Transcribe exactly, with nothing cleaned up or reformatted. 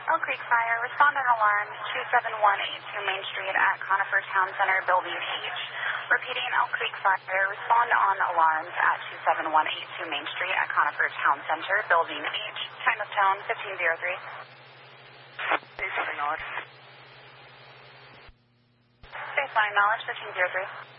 Elk Creek Fire, respond on alarm two seven one eight two Main Street at Conifer Town Center, Building H. Repeating, Elk Creek Fire, respond on alarms at two seven one eight two Main Street at Conifer Town Center, Building H. Time of tone fifteen oh three. Baseline knowledge. Baseline knowledge fifteen oh three.